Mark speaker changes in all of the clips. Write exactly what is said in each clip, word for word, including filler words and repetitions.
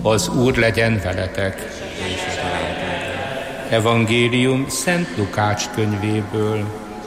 Speaker 1: Az Úr legyen veletek. Evangélium Szent Lukács könyvéből.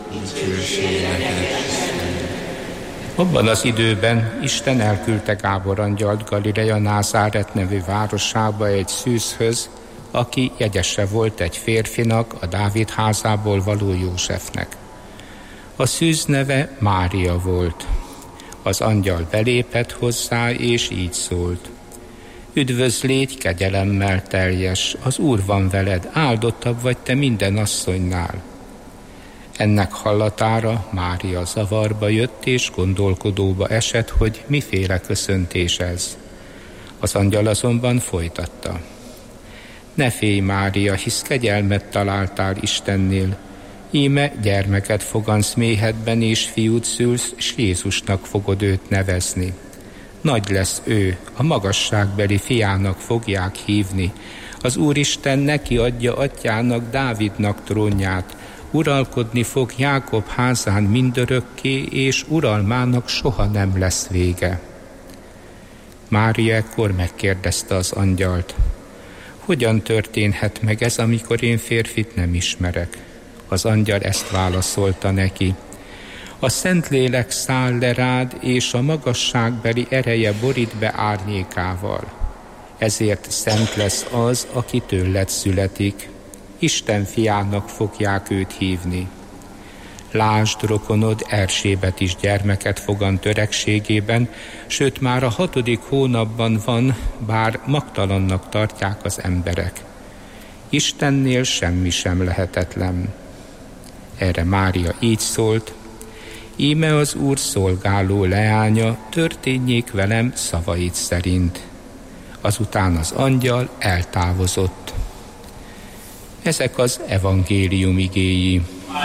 Speaker 1: Abban az időben Isten elküldte Gábor angyalt Galileja Názáret nevű városába egy szűzhöz, aki jegyese volt egy férfinak, a Dávid házából való Józsefnek. A szűz neve Mária volt. Az angyal belépett hozzá, és így szólt: Üdvözl, légy kegyelemmel teljes, az Úr van veled, áldottabb vagy te minden asszonynál. Ennek hallatára Mária zavarba jött, és gondolkodóba esett, hogy miféle köszöntés ez. Az angyal azonban folytatta: Ne félj, Mária, hisz kegyelmet találtál Istennél. Íme gyermeket fogansz méhedben, és fiút szülsz, s Jézusnak fogod őt nevezni. Nagy lesz ő, a magasságbeli fiának fogják hívni. Az Úristen neki adja atyának, Dávidnak trónját. Uralkodni fog Jákob házán mindörökké, és uralmának soha nem lesz vége. Mária ekkor megkérdezte az angyalt: Hogyan történhet meg ez, amikor én férfit nem ismerek? Az angyal ezt válaszolta neki: A Szentlélek száll le rád, és a magasságbeli ereje borít be árnyékával. Ezért szent lesz az, aki tőled születik. Isten fiának fogják őt hívni. Lásd, rokonod Erzsébet is gyermeket fogant öregségében, sőt már a hatodik hónapban van, bár magtalannak tartják az emberek. Istennél semmi sem lehetetlen. Erre Mária így szólt: Íme az Úr szolgáló leánya, történjék velem szavait szerint. Azután az angyal eltávozott. Ezek az evangélium igéi.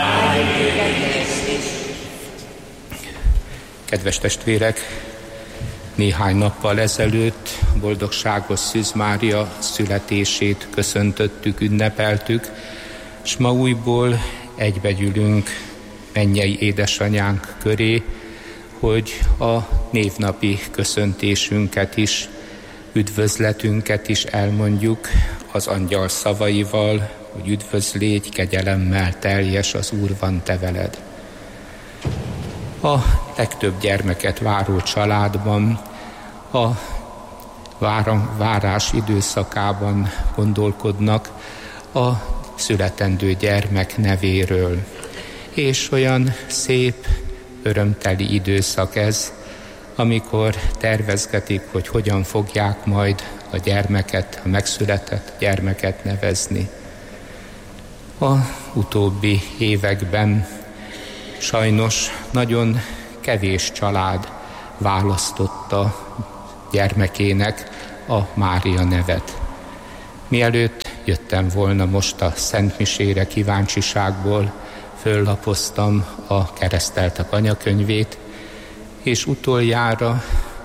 Speaker 1: Kedves testvérek, néhány nappal ezelőtt boldogságos Szűz Mária születését köszöntöttük, ünnepeltük, s ma újból egybegyűlünk mennyei édesanyánk köré, hogy a névnapi köszöntésünket is, üdvözletünket is elmondjuk az angyal szavaival, hogy üdvözl, légy kegyelemmel teljes, az Úr van te veled. A legtöbb gyermeket váró családban a várás időszakában gondolkodnak a születendő gyermek nevéről. És olyan szép, örömteli időszak ez, amikor tervezgetik, hogy hogyan fogják majd a gyermeket, a megszületett gyermeket nevezni. A utóbbi években sajnos nagyon kevés család választotta gyermekének a Mária nevet. Mielőtt jöttem volna most a szentmisére kíváncsiságból, föllapoztam a Kereszteltek anyakönyvét, és utoljára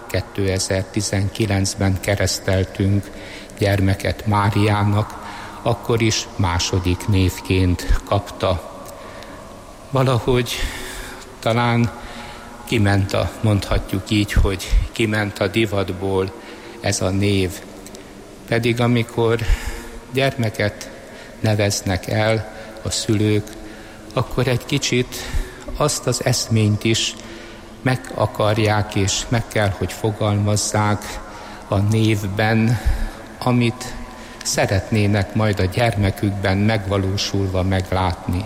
Speaker 1: kétezer-tizenkilencben kereszteltünk gyermeket Máriának, akkor is második névként kapta. Valahogy talán kiment a, mondhatjuk így, hogy kiment a divatból ez a név. Pedig amikor gyermeket neveznek el a szülők, akkor egy kicsit azt az eszményt is meg akarják, és meg kell, hogy fogalmazzák a névben, amit szeretnének majd a gyermekükben megvalósulva meglátni.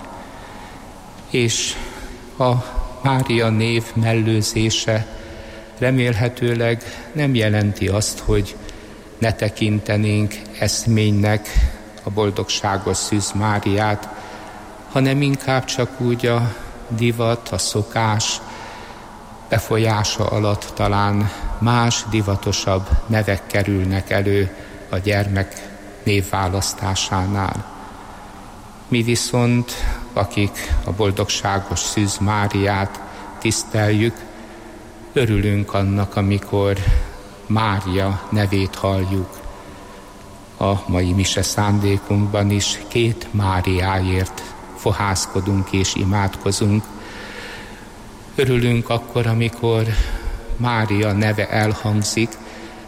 Speaker 1: És a Mária név mellőzése remélhetőleg nem jelenti azt, hogy ne tekintenénk eszménynek a boldogságos Szűz Máriát, hanem inkább csak úgy a divat, a szokás befolyása alatt talán más, divatosabb nevek kerülnek elő a gyermek névválasztásánál. Mi viszont, akik a boldogságos Szűz Máriát tiszteljük, örülünk annak, amikor Mária nevét halljuk. A mai mise szándékunkban is két Máriáért fohászkodunk és imádkozunk. Örülünk akkor, amikor Mária neve elhangzik,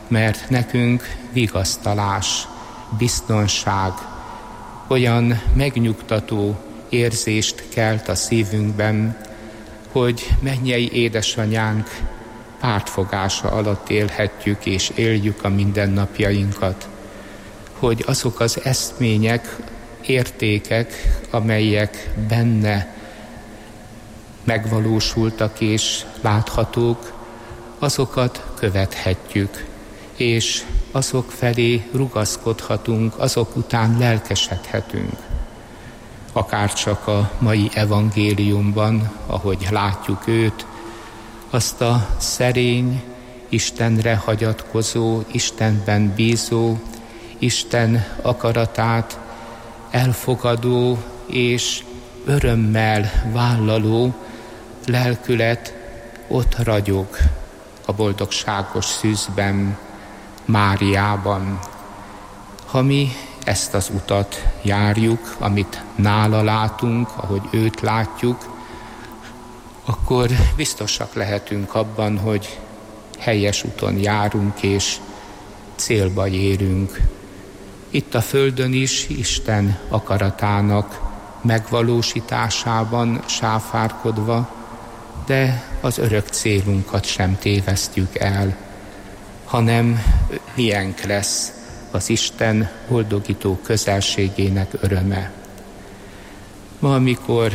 Speaker 1: mert nekünk vigasztalás, biztonság, olyan megnyugtató érzést kelt a szívünkben, hogy mennyei édesanyánk pártfogása alatt élhetjük és éljük a mindennapjainkat, hogy azok az eszmények, értékek, amelyek benne megvalósultak és láthatók, azokat követhetjük, és azok felé rugaszkodhatunk, azok után lelkesedhetünk. Akárcsak a mai evangéliumban, ahogy látjuk őt, azt a szerény, Istenre hagyatkozó, Istenben bízó, Isten akaratát elfogadó és örömmel vállaló lelkület ott ragyog a boldogságos szűzben, Máriában. Ha mi ezt az utat járjuk, amit nála látunk, ahogy őt látjuk, akkor biztosak lehetünk abban, hogy helyes úton járunk és célba érünk. Itt a földön is Isten akaratának megvalósításában sáfárkodva, de az örök célunkat sem tévesztjük el, hanem miénk lesz az Isten boldogító közelségének öröme. Ma, amikor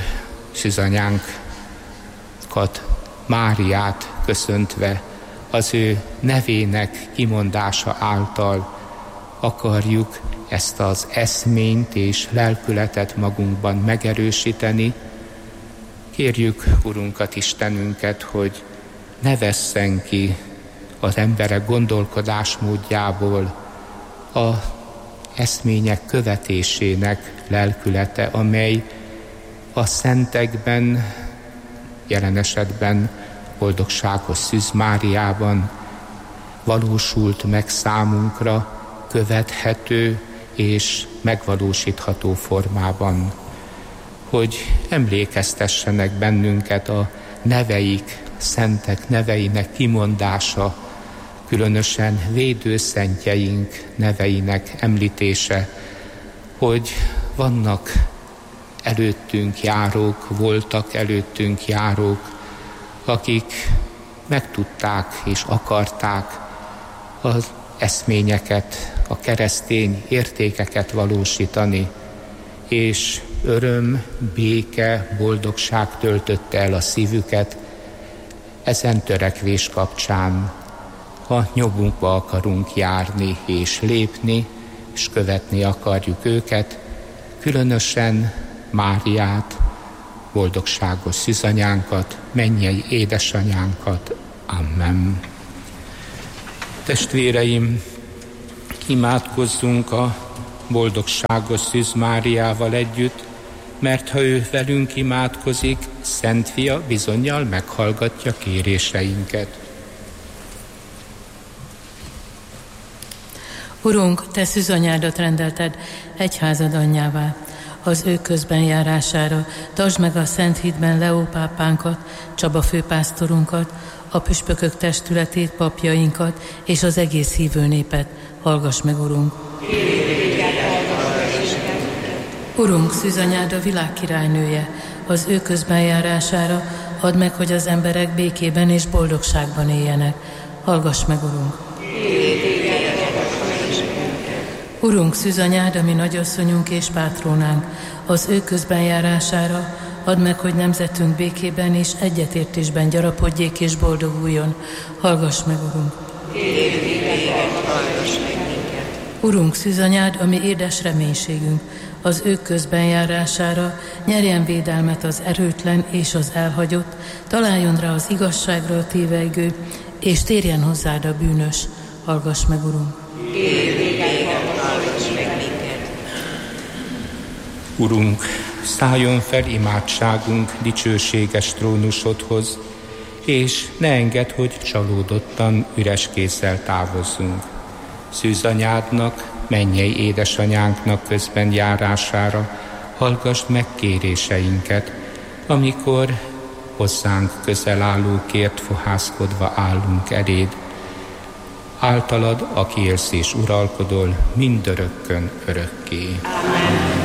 Speaker 1: szűzanyánkat, Máriát köszöntve az ő nevének kimondása által akarjuk ezt az eszményt és lelkületet magunkban megerősíteni, kérjük Urunkat, Istenünket, hogy ne vesszen ki az emberek gondolkodásmódjából a eszmények követésének lelkülete, amely a szentekben, jelen esetben boldogságos Szűz Máriában valósult meg számunkra követhető és megvalósítható formában, hogy emlékeztessenek bennünket a neveik, szentek neveinek kimondása, különösen védőszentjeink neveinek említése, hogy vannak előttünk járók, voltak előttünk járók, akik megtudták és akarták az eszményeket, a keresztény értékeket valósítani, és öröm, béke, boldogság töltötte el a szívüket ezen törekvés kapcsán. Ha nyomunkba akarunk járni és lépni, és követni akarjuk őket, különösen Máriát, boldogságos szűzanyánkat, mennyei édesanyánkat. Amen. Testvéreim, imádkozzunk a boldogságos Szűz Máriával együtt, mert ha ő velünk imádkozik, Szent Fia bizonnyal meghallgatja kéréseinket.
Speaker 2: Urunk, te szűzanyádat rendelted egyházad anyjává, az ő közben járására tartsd meg a Szent Hitben Leó pápánkat, Csaba főpásztorunkat, a püspökök testületét, papjainkat és az egész hívő népet. Hallgass meg, Urunk! Urunk, szűzanyád a világ királynője, az ő közben járására add meg, hogy az emberek békében és boldogságban éljenek. Hallgass meg, Urunk! Urunk, szűzanyád, ami nagyasszonyunk és pátrónánk, az ő közben járására add meg, hogy nemzetünk békében és egyetértésben gyarapodjék és boldoguljon. Hallgass meg, Urunk! Urunk, szűzanyád, ami édes reménységünk, az ő közben járására nyerjen védelmet az erőtlen és az elhagyott, találjon rá az igazságra tévegő, és térjen hozzád a bűnös. Hallgass meg, Urunk!
Speaker 1: Urunk, szálljon fel imádságunk dicsőséges trónusodhoz, és ne engedd, hogy csalódottan, üres kézzel távozzunk. Szűzanyádnak, mennyei édesanyánknak közben járására hallgass meg kéréseinket, amikor hozzánk közel állókért fohászkodva állunk eléd. általad, aki élsz és uralkodol mindörökkön örökké.
Speaker 3: Amen.